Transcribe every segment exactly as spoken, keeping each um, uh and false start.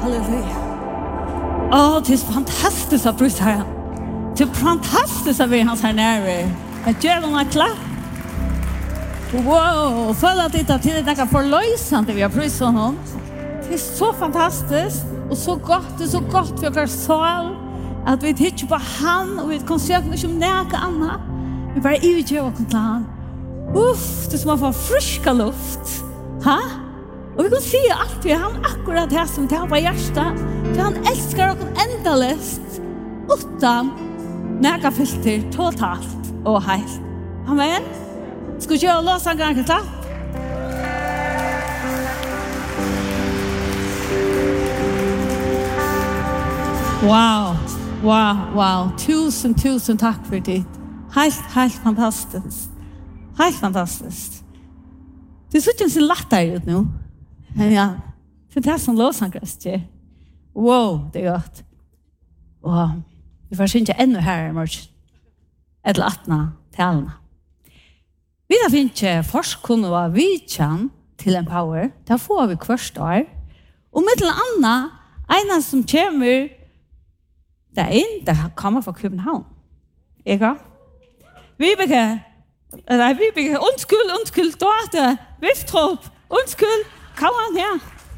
Halleluja. Åh, det er fantastisk at bruge her. Det er fantastisk at være hans her nærvær. Jeg gjør den klapp. Wow, føler at det er til det er forløsende vi har brugt sånn. Det er så fantastisk og så godt, det er så godt for vår sal at vi hittar på han og vi kan søke ikke om nære annet. Vi bare utgjør oss til han. Uff, det er som å få friska luft. Ha? Og vi kan si alt vi han akkurat det som det har på hjertet. For han elsker oss endalest utan nære filter totalt og helt. Amen. Skal vi gjøre låsangeren klapp? Wow, wow, wow. Tusen, tusen takk for det. Helt, helt fantastisk. Helt fantastisk. Det ser ikke så lettere ut nå. Men ja, det er som låsangeren. Wow, det er godt. Wow. Vi får ikke enda her i morgen. Eller attene talene. Vi har finnet forskning og vidtjen til Empower. Der får vi hvert år. Og med til Anna, en som kommer der inn, der kommer fra København. Ikke? Vibeke, nej, Vibeke, undskyld, undskyld, Dorte, Viftrup, undskyld, kom han her.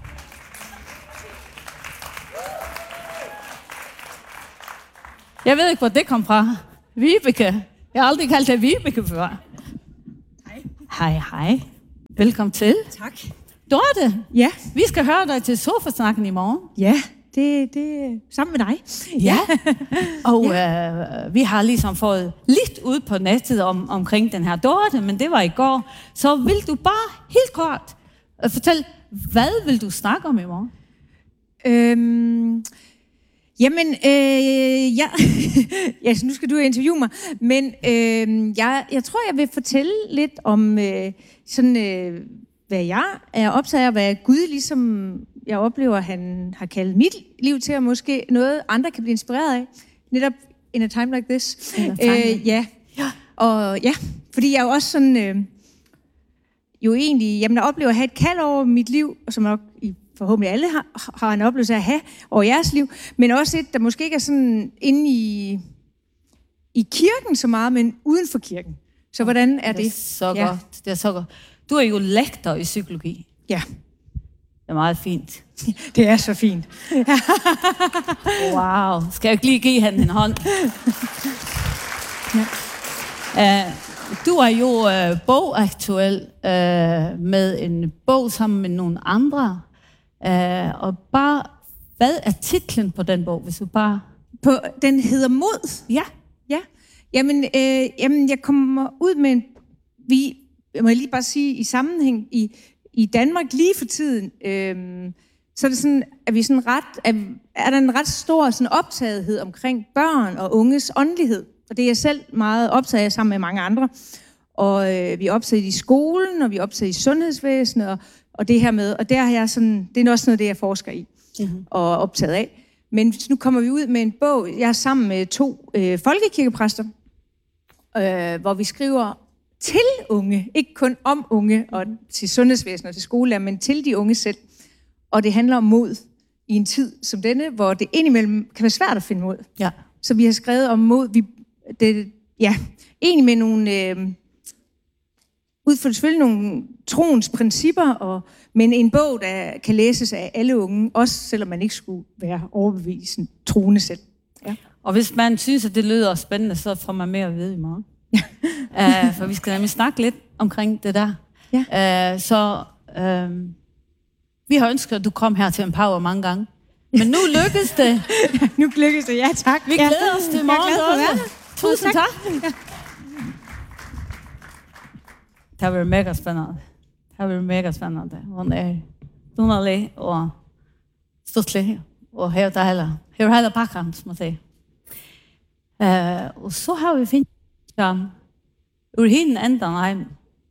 Jeg ved ikke, hvor det kom fra. Vibeke. Jeg har aldrig kaldt dig Vibeke før. Hej, hej. Velkommen til. Tak. Dorte, ja. Vi skal høre dig til sofasnakken i morgen. Ja, det, det er sammen med dig. Ja. Og ja. Øh, vi har ligesom fået lidt ud på nettet om, omkring den her Dorte, men det var i går. Så vil du bare helt kort øh, fortælle, hvad vil du snakke om i morgen? Øhm... Jamen, øh, ja, ja, nu skal du interviewe mig, men øh, jeg, jeg tror, jeg vil fortælle lidt om, øh, sådan, øh, hvad jeg er optaget af, hvad Gud ligesom, jeg oplever, han har kaldt mit liv til, og måske noget, andre kan blive inspireret af, netop in a time like this. Øh, ja. ja, og ja, fordi jeg er jo også sådan, øh, jo egentlig, jamen jeg oplever at have et kald over mit liv, og som nok i forhåbentlig alle har, har en oplevelse af at have over jeres liv, men også et, der måske ikke er sådan inde i, i kirken så meget, men uden for kirken. Så hvordan er det? Det er så ja. godt. Det er så godt. Du er jo lektor i psykologi. Ja. Det er meget fint. Det er så fint. Wow. Skal jeg lige give hende en hånd? Ja. Uh, du er jo uh, bogaktuel uh, med en bog sammen med nogle andre. Uh, og bare, hvad er titlen på den bog, hvis du bare... På, den hedder Mod. Ja. Ja. Jamen, øh, jamen, jeg kommer ud med en... Vi, jeg må lige bare sige, i sammenhæng i, i Danmark lige for tiden, øh, så er det sådan, at vi sådan ret... Er, er der en ret stor sådan optagethed omkring børn og unges åndelighed. Og det er jeg selv meget optaget af sammen med mange andre. Og øh, vi er optaget i skolen, og vi er optaget i sundhedsvæsenet, og Og det her med, og der har jeg sådan, det er også noget, det jeg forsker i mm-hmm. og optaget af. Men nu kommer vi ud med en bog, jeg er sammen med to øh, folkekirkepræster, øh, hvor vi skriver til unge, ikke kun om unge og til sundhedsvæsenet og til skolelærer, men til de unge selv. Og det handler om mod i en tid som denne, hvor det indimellem kan være svært at finde mod. Ja. Så vi har skrevet om mod, vi, det, ja, egentlig med nogle... Øh, ud fra selvfølgelig nogle troens principper, og, men en bog, der kan læses af alle unge, også selvom man ikke skulle være overbevist troende selv. Ja. Og hvis man synes, at det lyder spændende, så får man mere at vide i morgen. Ja. uh, for vi skal nemlig snakke lidt omkring det der. Ja. Uh, så uh, vi har ønsket, at du kom her til Empower mange gange. Men nu lykkes det. nu lykkes det, ja tak. Vi glæder ja. os til i morgen. Jeg er glad for det. Tusind tak. tak. Ja. Det har været mega spændende. Det har været mega spændende. Hun er dunderlig og stuttlig og her der heller. Her heller pakken, som man siger. Uh, og så har vi finnet ja, ur hende enda hjem.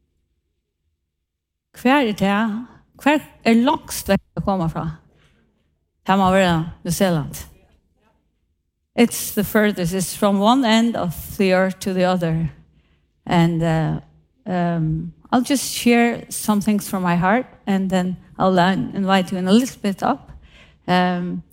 Hver er det her? Hver er langst væk at komme fra? Her må være New Zealand. It's the furthest. It's from one end of the earth to the other. And uh, Um, I'll just share some things from my heart, and then I'll uh, invite you in a little bit up Um,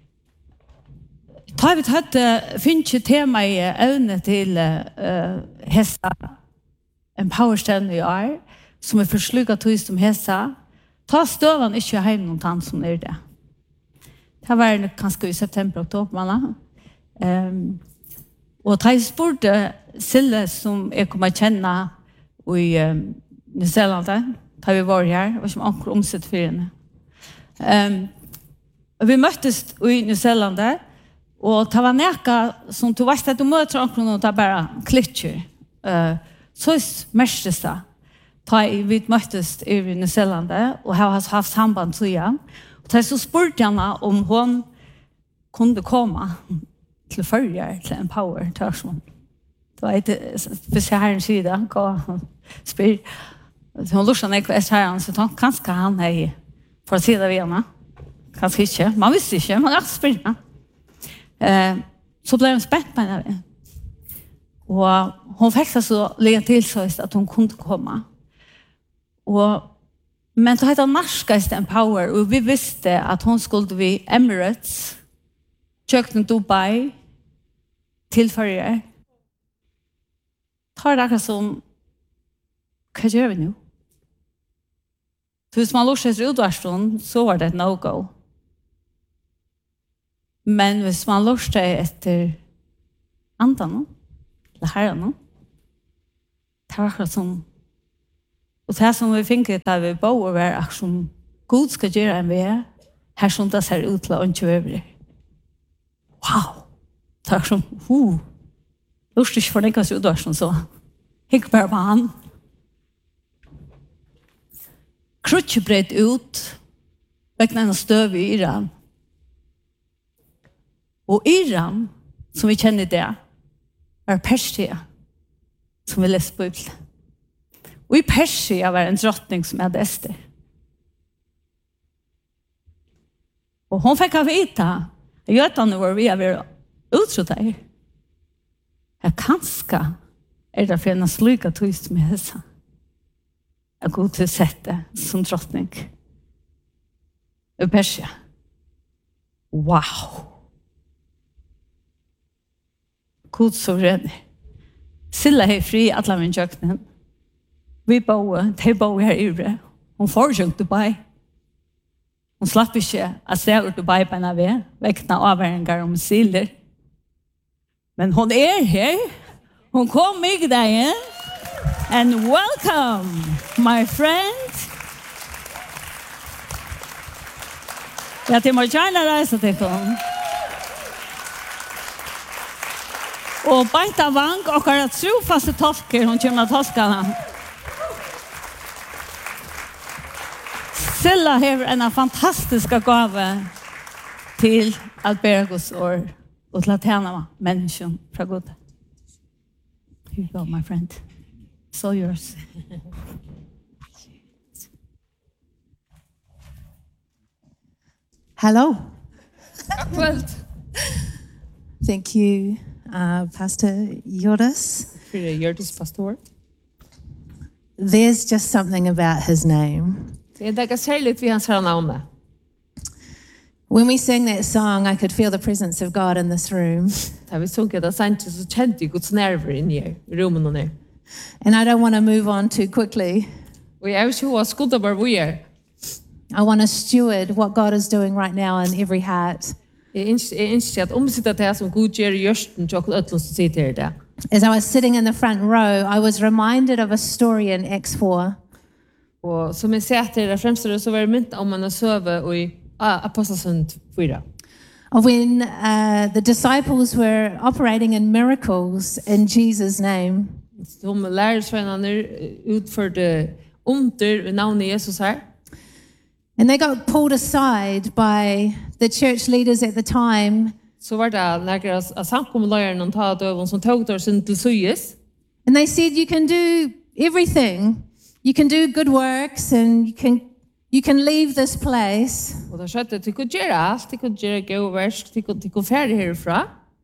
tar vi tatt finnes ikke tema i evne til uh, hessa empowerstellen i år, som er forslugget tog som hessa, ta støven ikke hjemme noen tann som er det. Det var kanskje i september, oktober, manna. Um, og da jeg spurte Sille, som jeg kommer kjenne i um, New Zealand, da vi var her, var som anker omsett for henne. Um, vi møttes i New Zealand, og det var nekka som du vet at du møter anker og det bare klitcher. Uh, så mestes det. Da vi møttes i New Zealand, og har haft samband til henne. Og da så spurte henne om hun kunde komme til førjer, til Empower, til Ørsmål. Det var ikke, hvis jeg har en side, han spyr, hun lurer seg ikke etter herren, så kanskje han er for å si det ved henne. Kanskje ikke, man visste ikke, man har spyr henne. Eh, så ble hun spent på henne. Og hun fikk seg så lenge til så at hun kunne komme. Og, men så hette han norskast Empower, og vi visste at hun skulle vi Emirates, kjøkken Dubai, tilfører. Tar det akkurat som, hva gjør vi nå? Så hvis man lurer etter utvarsen, så var det et no-go. Men hvis man lurer etter andan, eller herren, det var akkurat som, og det som vi finner da vi bor og er akkurat som Gud skal gjøre en vei, her som det ser ut til å ikke øvrig. Wow! Det var som, uh, lurt ikke for den kanskje utvarsen, så hikk bare på han. Krutje bredd ut, vekkene en støv i Iran. Og Iran, som vi kjenner det, er Persia, som vi leser på Bibelen. Og i Persia var en drottning som hadde Ester. Og hun fikk av vite, Jøtene var vi av utro der. Jeg kanskje er det for en slik at hun som er hessa. Jeg går til å sette som drottning. I Persia. Wow! God så rednig. Silla er fri alle min kjøkkenen. Vi bor, de bor her i Ure. Hun får ikke Dubai. Hun slapp ikke at se ut Dubai på en av ved, vekkene avhøringer om siler. Men hun er her. Hun kom i dagen. And welcome, my friend. Ja, til må gjerne reise til henne. Og beita vang, og har trofaste tolker, hun kommer til toskene. Silla har en fantastisk gave til at bære Guds år og til at tjene mennesken fra Gud. Here you go, my friend. It's all yours. Hello. Well, Thank you, uh, Pastor Joris. Joris pastor. There's just something about his name. Det är särskilt vi hans namn. When we sang that song, I could feel the presence of God in this room. Da vi såg det sant så kände jag Guds närvaro in i rummen och ner. And I don't want to move on too quickly. Och jag vill ju skudda bara vi är. I want to steward what God is doing right now in every heart. Jag inser att omsätta det som Gud gör just och jag öllon som sitter där. As I was sitting in the front row, I was reminded of a story in Acts four. Och som jag säger till det främst så var det mynt om man har söver och i Apostlagärningarna fyra. Of when uh, the disciples were operating in miracles in Jesus' name. De lärarsvännerna utförde under i namnet Jesus här. And they got pulled aside by the church leaders at the time. Så var det några av samkomlärarna och tagde som tog det sin till syes. And they said, you can do everything. You can do good works and you can you can leave this place. Och då sa att du kunde göra allt, du kunde göra goda verk, du kunde gå färdig härifrån.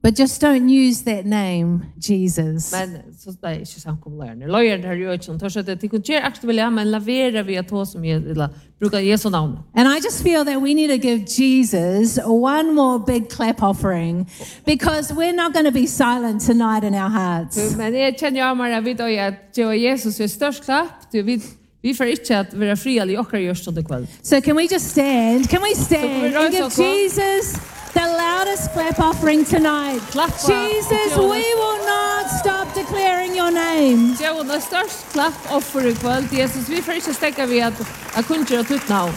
But just don't use that name, Jesus. Men så det är inte samkomlärande. Löjer där ju också. Tar så att det kan göra aktivt men lavera via tå som är eller brukar Jesu namn. And I just feel that we need to give Jesus one more big clap offering because we're not going to be silent tonight in our hearts. Men jag känner jag mer vid att ge Jesus är störst klapp. Du vid vi får inte att vara fria i och görs under kväll. So can we just stand? Can we stand and give Jesus the loudest clap offering tonight? Jesus, we will not stop declaring your name. Jag vill störst klapp offer i kväll. Jesus, vi får inte stäcka vid att jag kunde göra tutt now.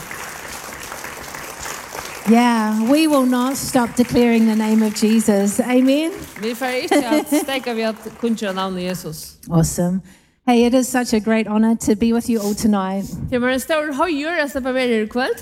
Yeah, we will not stop declaring the name of Jesus. Amen. Vi får inte att stäcka vid att kunde göra namn Jesus. Awesome. Hey, it is such a great honor to be with you all tonight. Det var en stor höjr att släppa med er i kväll.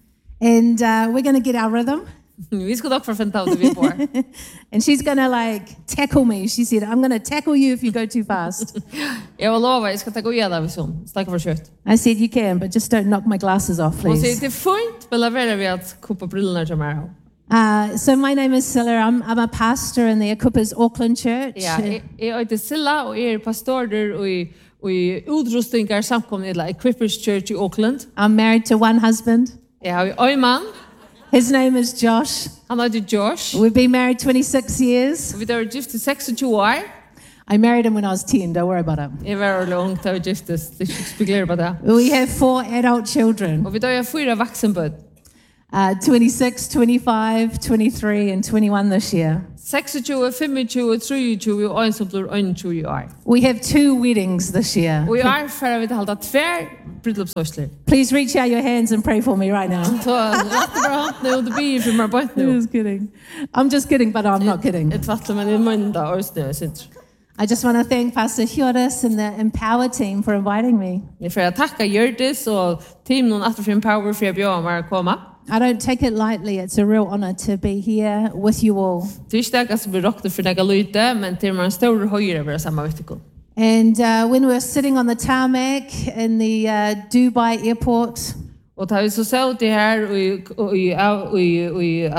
And uh, we're going to get our rhythm. Vi ska dock förvänta oss det vi får. And she's going to like tackle me. She said, I'm going to tackle you if you go too fast. Jag vill lova, jag ska ta gå igenom vi som. Snacka för kött. I said, you can, but just don't knock my glasses off, Hon säger, please. det är fint, men lavera vi att kuppa brillorna till mig. Uh, so my name is Silla. I'm, I'm a pastor in the Akupas Auckland Church. Ja, jag heter Silla och är pastor där i i utrustningar samkomna i Equippers Church i Auckland. I'm married to one husband. Jag har en man. His name is Josh. Han heter Josh. We've been married twenty-six years. Vi har gift i tjugosex år. I married him when I was ten. Don't worry about it. Jag var långt av giftes. Det spekulerar på det. We have four adult children. Och vi har fyra vuxenbarn. Uh, twenty-six, twenty-five, twenty-three, and twenty-one this year. tjugosex, tjugofem, tjugotre och en som blir einogtjúgu år. We have two weddings this year. Och i år får vi hålla tvär bröllopsårsler. Please reach out your hands and pray for me right now. Så rätt bra hand nu och det blir för mig bara nu. Just kidding. I'm just kidding, but I'm not kidding. Ett vattlar man i måndag och snö syns. I just want to thank Pastor Hjoris and the Empower team for inviting me. Jag får tacka Hjördis och team någon att från Power för att bjöda mig att komma. I don't take it lightly. It's a real honor to be here with you all. Det är inte att bli rockad för några lite, men det är en stor höjre över samma vecka. And uh, when we were sitting on the tarmac in the uh, Dubai airport, Och då vi så såg det här i i i i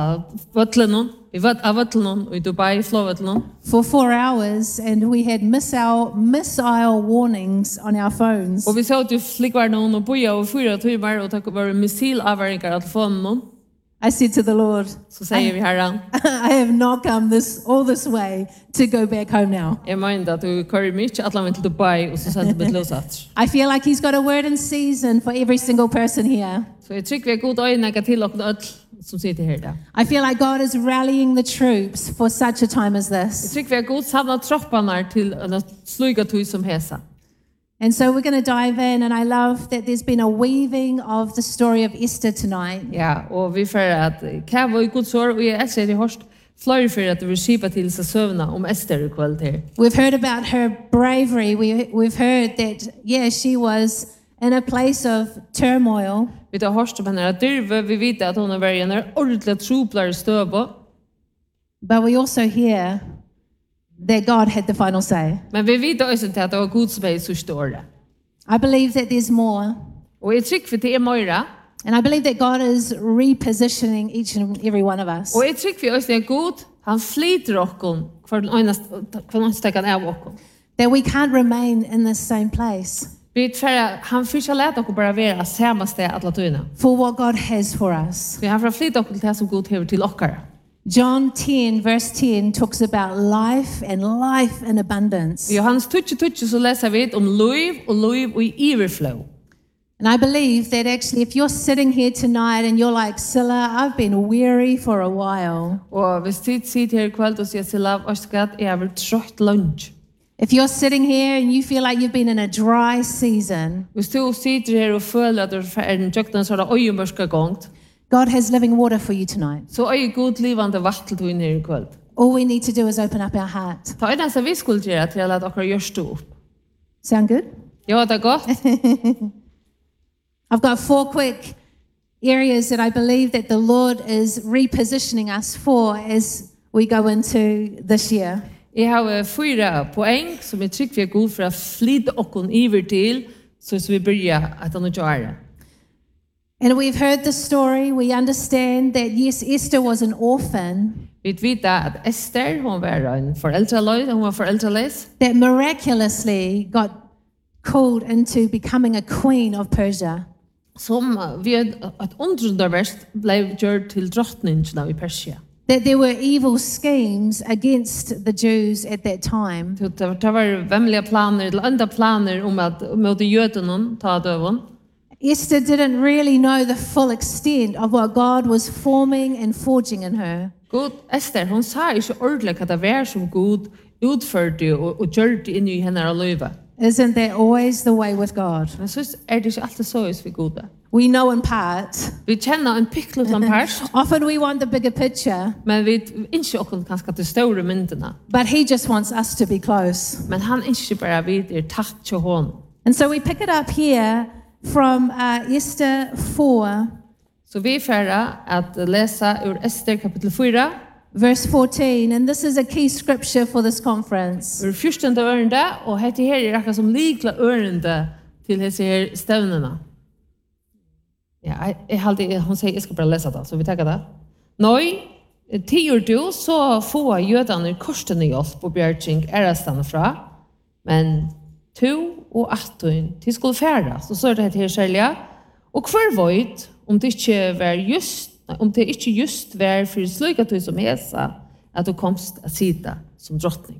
vattlen, i vattlen i Dubai flowvattlen. for four hours, and we had missile missile warnings on our phones. Och vi såg ju flickar någon och boja och fyra timmar och tog var missilavväringar på telefonen. I said to the Lord, Så säger vi Herren, I have not come this all this way to go back home now. jag menar att du kör mycket att lämna till Dubai och så sen till Losat. I feel like he's got a word in season for every single person here. Så jag tycker vi är god öjna till och öll som sitter här där. I feel like God is rallying the troops for such a time as Jag this. tycker vi är god samla tropparna till att sluga tog som hesa. And so we're going to dive in, and I love that there's been a weaving of the story of Esther tonight. Ja, och vi får att kava i Guds ord och jag älskar det hörst flöjr för att det vill skipa till sig sövna om Esther i kväll här. We've heard about her bravery. We, we've heard that, yeah, she was in a place of turmoil. Vi har hörst om henne att dyrve, vi vet att hon har varit en ordentligt troplare stöva. But we also hear that God had the final say. Men vi vet också att det var Gud som är i sista året. I believe that there's more. Och jag tycker för det är mera. And I believe that God is repositioning each and every one of us. Och jag tycker för också att Gud, han flyter oss för den ena stäckan av oss. That we can't remain in the same place Vi tror han försöker lära oss bara vara samma ställe alla tiden. for what God has for us. Vi har för flyta oss till det som Gud har till oss. John ten, verse ten, talks about life and life in abundance. I Johannes tjugo tjugo så läser vi om liv och liv i överflow. And I believe that actually if you're sitting here tonight and you're like, Silla, I've been weary for a while. Og hvis du sitter her i kveld og sier til lav, og skal jeg har vært trøtt lunch. If you're sitting here and you feel like you've been in a dry season, Hvis du sitter her og føler at du er en tjøkken så er det øyemørske gongt, God has living water for you tonight. så er jeg god livende vatt til her i kveld. All we need to do is open up our heart. Ta er det som vi skulle gjøre til å la dere gjøre stå opp. Sound good? Ja, det er godt. I've got four quick areas that I believe that the Lord is repositioning us for as we go into this year. Jeg har fyra poeng som jeg trykker vi er god for å flytte oss iver til, så vi begynner at han ikke er det. And we've heard the story. We understand that, yes, Esther was an orphan, Vi vet at Esther, hon var en föräldralös, hon var föräldralös. that miraculously got called into becoming a queen of Persia. Som vid ett undrunderverst blev gjord till drottningen i Persia. That there were evil schemes against the Jews at that time. Det det var vemliga planer, eller andra planer om att mot jødene ta døven. Esther didn't really know the full extent of what God was forming and forging in her. God, Esther, hon sa ikke ordentlig at det var som God utførte og, og gjørte inn i henne løyve. Isn't that always the way with God? Men så er det ikke alltid så vi gode. We know in part. Vi kjenner en pikkelig part, Often we want the bigger picture, men vi ikke åkken kanskje til store myndene. but he just wants us to be close. Men han ikke bare vid er tatt til hånd. And so we pick it up here from uh, Esther four, Så vi er ferdig at lese ur Esther kapittel fire, verse fourteen, and this is a key scripture for this conference. ur fjortende ørende, og dette her er akkurat som likla ørende til disse her stevnene. Ja, jeg, jeg halte, hun sier, jeg skal bare lese det, så vi tenker det. Noi, tider du, så få jødene korsene hjelp og bjergjeng ærestene fra, men to og attun, de skulle færre, så så er det her særlig, og hver vøyd, om det ikke var just, om det ikke just var for sløyga tøy som hesa, at du komst at sida som drottning.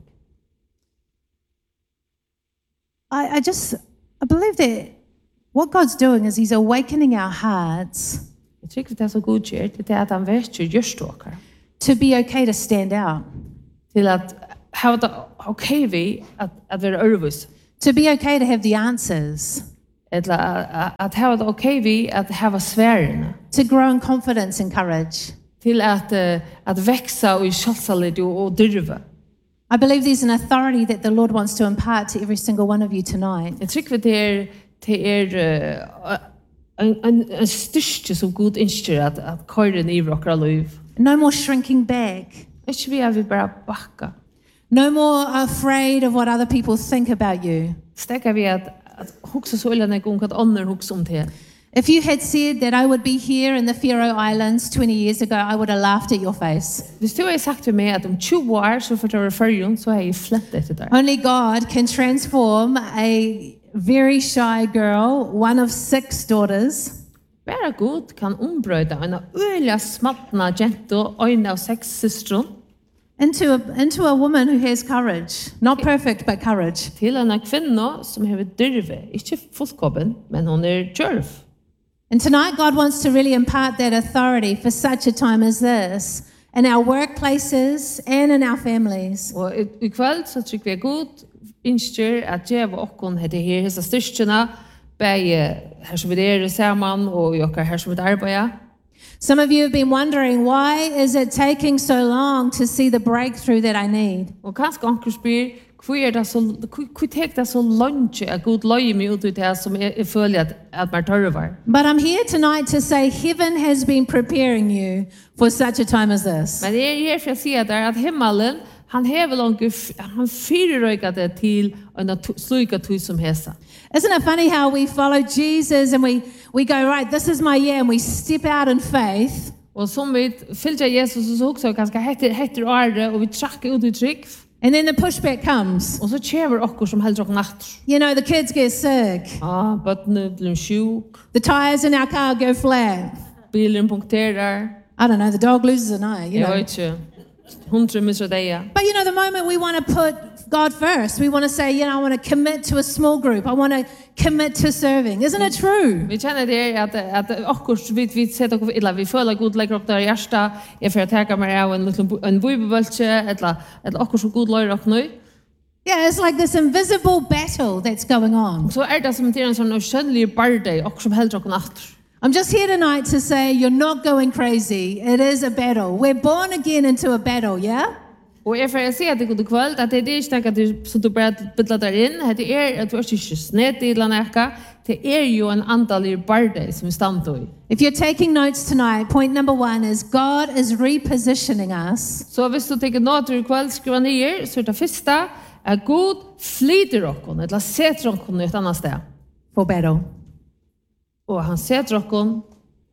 I, I just, I believe that what God's doing is he's awakening our hearts Jeg tykker det er så god gjør, det er at han vekker gjørståker, to be okay to stand out, til at ha det ok vi at, at være ørvis, to be okay to have the answers, eller at, at ha det ok vi at ha sværene, to grow in confidence and courage. til at, uh, at veksa og i kjølsalit og, og dyrve. I believe there's an authority that the Lord wants to impart to every single one of you tonight. Jeg tykker det er, det er uh, en, en, en styrke som god innskjer at, at køyren i våkra liv. No more shrinking back. Ikke vi er vi bare bakka. No more afraid of what other people think about you. Stekker vi at, at huksa så ille nek om hva andre huksa om det. If you had said that I would be here in the Faroe Islands twenty years ago, I would have laughed at your face. Hvis du har sagt til meg at om tjue år så får du være førjun, så har jeg flett etter der. Only God can transform a very shy girl, one of six daughters, Bara god kan ombrøyda en øyla smatna jento og en av seks systron into a, into a woman who has courage. Not perfect, but courage. til en kvinna som hever dyrve, ikke fullkommen, men hon er djørv. And tonight, God wants to really impart that authority for such a time as this in our workplaces and in our families. Og i, i kveld så trykker vi god innskjer at djeva okkon heter her hessa styrkjena, bæge her som vi er sammen og jokkar her som vi arbeider. Some of you have been wondering, why is it taking so long to see the breakthrough that I need? Og kanskje anker spyr, hvor er det så, hvor tek det så lunge at god løye meg ut ut det som jeg, jeg føler at, at man tørver. But I'm here tonight to say heaven has been preparing you for such a time as this. Men jeg er her for å si at, at himmelen, han hever langt, han fyrrøyga det til en sluka tog som hesa. Isn't it funny how we follow Jesus and we, we go, right, this is my year, and we step out in faith. Og som vi fylgja Jesus, så også vi kanskje heter, heter året, og vi trakker ut i trygg. And then the pushback comes. Og så kjever okkur som heldur okkur natt. You know, the kids get sick. Ah, bøttene blir sjuk, The tires in our car go flat. bilen punkterar, I don't know, the dog loses an eye, you jeg know. vet ikke, hundre misra deia. But you know, the moment we want to put God first, we want to say, you know, I want to commit to a small group. I want to commit to serving. Isn't it true? Vi kjenner det at, at okkur, vi, vi setter okkur illa, vi føler god legger opp der i hjärsta, jeg får teka meg av en, en bøybebølse, eller, eller okkur så god løyre okkur nøy. Yeah, it's like this invisible battle that's going on. Så er det som til en sånn skjønnelig barde, okkur som heldur okkur natt. I'm just here tonight to say you're not going crazy. It is a battle. We're born again into a battle, yeah? Og jeg får si at det god kveld, at det er ikke nekka som du bare bytler der inn, det er at du er ikke snett i eller nekka, det er jo en andalig barde som vi stand i. If you're taking notes tonight, point number one is God is repositioning us Så hvis du tenker noter i kveld, skriva nyer, så er det første at God flyter okkon, eller setter okkon i et annet sted. for battle. Og han setter okkon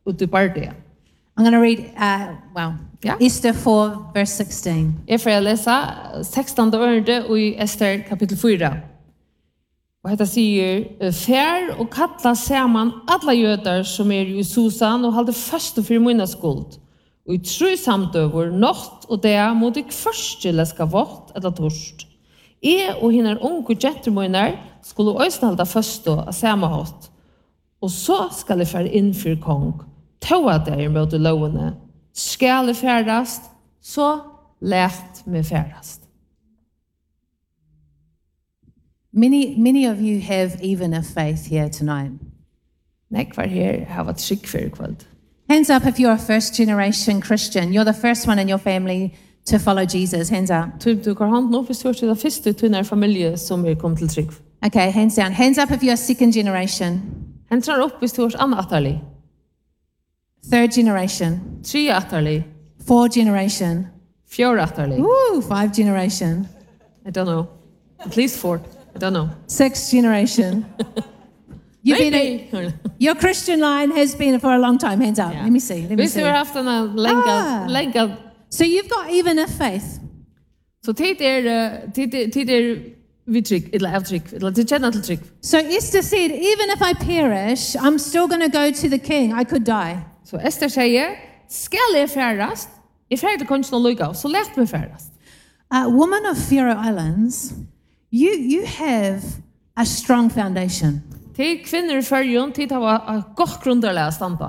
ut i bardia. I'm going to read, uh, well, Yeah. Esther four, verse sixteen. Jeg får lese sextonde ørende i Ester kapittel fyra. Og dette sier, «Fær og kattla saman alla jøder som er i Susan og halde første for munna skuld. Og i tru samdøver, nått og det mot ik første leska vått eller torst. Jeg og hinner unge gentlemunner skulle også halda første av samme hatt. Og så skal jeg fære inn for kong, tåa der mot lovene. Skal jeg færdast, så lært meg færdast.» Many, many of you have even a faith here tonight. Nekvar her har vært skikk for i kveld. Hands up if you're a first generation Christian. You're the first one in your family to follow Jesus. Hands up. Typ du kan hånden opp hvis du er til det første i tunne familie som er kommet til trygg. Okay, hands down. Hands up if you're second generation. Han drar opp hvis du er annen atterlig. Third generation. Tre atterlig. Four generation. Fjord atterlig. Woo, five generation. I don't know. At least four. I don't know. Sixth generation. You've been a, Maybe. your Christian line has been for a long time. Hands up. Yeah. Let me see. Let me Hvis du see. har haft en länga, Ah. länga, So you've got even a faith. så tid er, eh, tid er, tid er vi trygg, eller av trygg, eller til kjenner til trygg. So Esther said, even if I perish, I'm still going to go to the king. I could die. Så Esther sier, skal jeg færdast, jeg færdig kongen og lukka, så lært meg færdast. Uh, woman of Faroe Islands, you, you have a strong foundation. Til kvinner i fyrjon, tid har et godt grunderlig standa.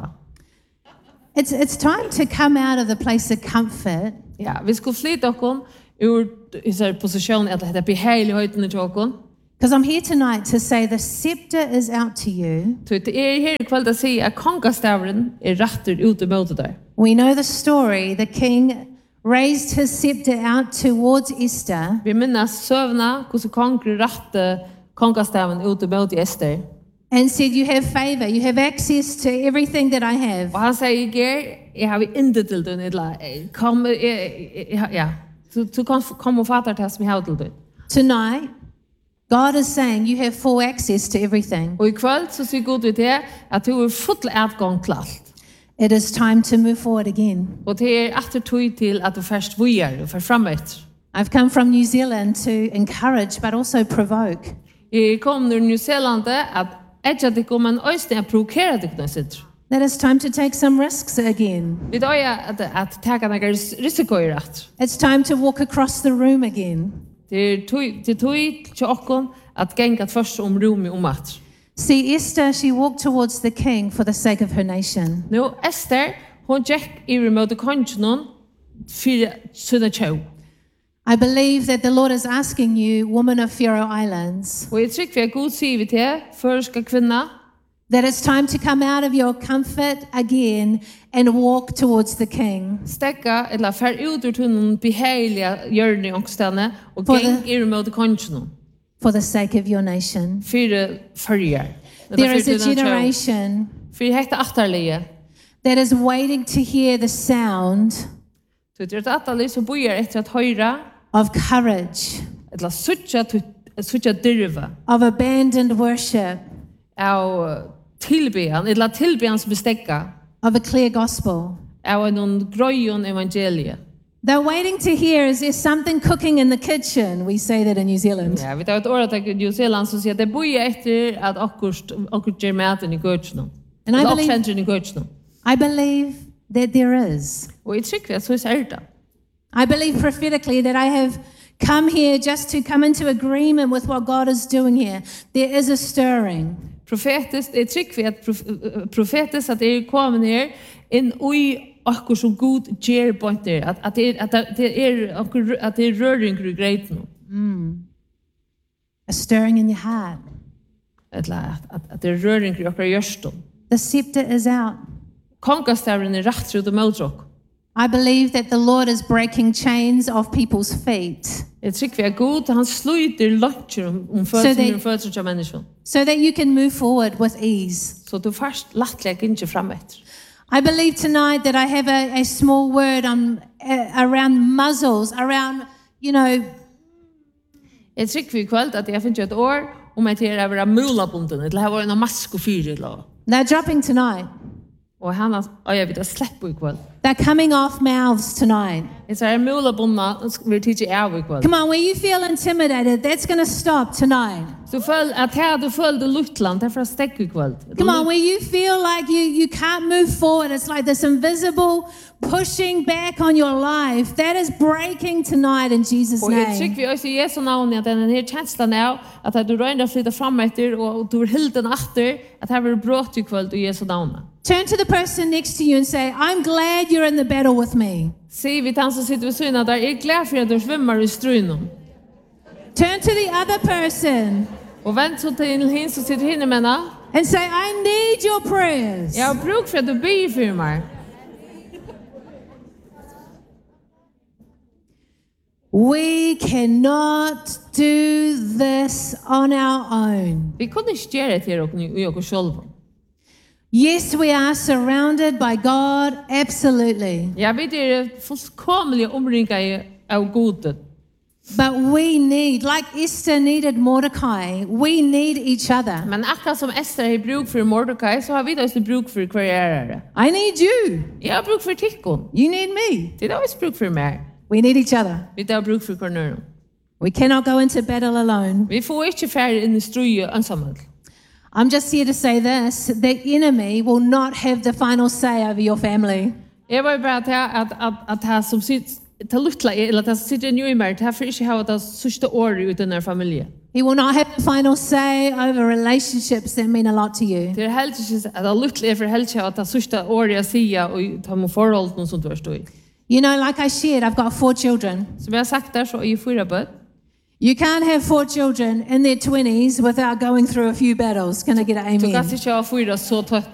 It's, it's time to come out of the place of comfort Ja, vi skulle flytta okon ur især posisjon at det er behagelig høyden til okon. because I'm here tonight to say the scepter is out to you. Så det er her i kveld å si at kongastavren er retter ut i møte der. We know the story. The king raised his scepter out towards Esther. Vi minnes søvna hvordan konger rette kongastavren ut i møte Ester. And said, you have favor, you have access to everything that I have. Og han sier, Ger, jeg har intet til den, eller kom, ja, du, du kan komme og fatte det som jeg har til den. Tonight, God is saying you have full access to everything. Og i kveld så sier Gud vi til at du er full adgang til alt. It is time to move forward again. Og det er etter tog til at du først vujer, du først fremetter. I've come from New Zealand to encourage, but also provoke. Jeg kom til New Zealand at edja det kom en øyne at provokere det kunne sitte. That it's time to take some risks again. Vi da er at, at tega noen risiko i rett. It's time to walk across the room again. Det er tog til tog til okkon at gengat først om rom i omat. See, Esther, she walked towards the king for the sake of her nation. Nå, Esther, hun gikk i remote kongen for sønne tjau. I believe that the Lord is asking you, woman of Faroe Islands, Og jeg trykker for at Gud sier vi til, førske kvinna, that it's time to come out of your comfort again and walk towards the king. stekka eller fer ut ur tunnen behaglige hjørne i ångstene og For geng the- i remote kongen For the sake of your nation. for fyrjar. There is a generation For hekta atterlige. that is waiting to hear the sound Så det er et atterlige som bojer etter at høyra, of courage, eller suttja, suttja dyrva of abandoned worship, av tilbean, eller tilbean som bestekka of a clear gospel. av en grøyon evangelie. They're waiting to hear, is there something cooking in the kitchen? We say that in New Zealand. Ja, vi tar et året til New Zealand som sier at det bojer etter at akkurat akkurat gjør maten i gøtjene. And I Eller believe- oppkjentren i gøtjene. I believe that there is. Og jeg trykker at så er det. I believe prophetically that I have come here just to come into agreement with what God is doing here. There is a stirring. Profetisk, jeg trykker at prof- profetisk at jeg er kommet her inn i akkurat som Gud gjør på der. At, at, det er, at det er akkurat at det er røring i greiten. A stirring in your heart. Eller at, at, at det er røring i akkurat gjørsten. The scepter is out. Kongastavren er rett ut og møldrok. I believe that the Lord is breaking chains off people's feet Jeg trykker at Gud, han sluiter luncher om, om Så følelsen det- og følelsen til mennesken. so that you can move forward with ease. Så du først lattelig ikke frem etter. I believe tonight that I have a, a small word on, uh, around muzzles, around, you know, Jeg trykker i kveld at jeg finner et år om at jeg er være mulabunden, eller jeg var en mask og fyre. eller- they're dropping tonight. Och han har jag vet att släppa i kväll. They're coming off mouths tonight. Det är mula bonna vi teacher av i kväll. Come on, where you feel intimidated, that's going to stop tonight. Så föll att här du föll det luttland därför att stäck i kväll. Come on, where you feel like you, you can't move forward. It's like this invisible pushing back on your life. That is breaking tonight in Jesus' Och jag name. tycker vi också i Jesu namn att den här känslan är att du rör dig flytta fram efter och du vill den efter att här blir brott i kväll i Jesu namn. Turn to the person next to you and say, I'm glad you're in the battle with me. Säg vi tant som sitter vid syna där är glad för att du svimmar i strönen. Turn to the other person Och vänd så till hin som sitter hinne med and say, I need your prayers. jag har bruk för att du ber för mig. We cannot do this on our own. Vi kunde inte göra det till och i oss själva. Yes, we are surrounded by God, absolutely. Jag vet det är fullkomliga omringar av godet. But we need, like Esther needed Mordecai, we need each other. Men akkurat som Esther har bruk för Mordecai så har vi också bruk för karriärer. I need you. Jag har bruk för tickon. You need me. Det är också bruk för mig. We need each other. Vi har bruk för kornör. We cannot go into battle alone. Vi får inte färre in i ströje ensamma. I'm just here to say this, the enemy will not have the final say over your family. Jag var bara att att att att ha som sitt ta lutla eller att sitta i new marriage har för inte ha det sista året i den här familjen. He will not have the final say over relationships that mean a lot to you. Det är helt inte att det lutla för helt att det sista året jag säger och ta med förhåll någon som du står i. You know, like I shared, I've got four children. Som jag sagt där så är ju fyra barn. You can't have four children in their twenties without going through a few battles. Can I get an Du amen? kan inte ha fyra så tätt